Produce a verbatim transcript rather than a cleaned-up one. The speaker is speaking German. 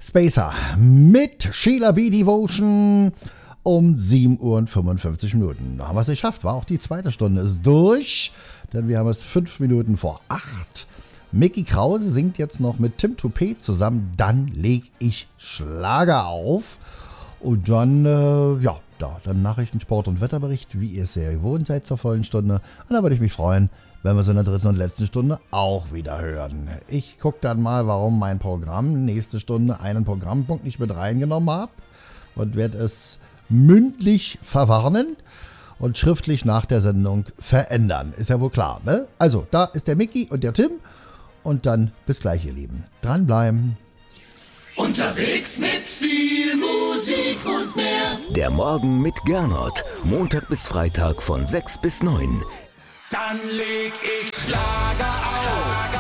Spacer mit Sheila B. Devotion um sieben Uhr und fünfundfünfzig Minuten. Da haben wir es geschafft, war auch die zweite Stunde ist durch, denn wir haben es fünf Minuten vor acht. Micky Krause singt jetzt noch mit Tim Toupet zusammen, dann leg ich Schlager auf und dann, äh, ja, da, dann Nachrichten, Sport und Wetterbericht, wie ihr es ja gewohnt seid zur vollen Stunde. Und da würde ich mich freuen, wenn wir es in der dritten und letzten Stunde auch wieder hören. Ich gucke dann mal, warum mein Programm nächste Stunde einen Programmpunkt nicht mit reingenommen habe und werde es mündlich verwarnen und schriftlich nach der Sendung verändern. Ist ja wohl klar, ne? Also, da ist der Micky und der Tim und dann bis gleich, ihr Lieben. Dranbleiben. Unterwegs mit viel Musik und mehr. Der Morgen mit Gernot. Montag bis Freitag von sechs bis neun. Dann leg ich Schlager auf.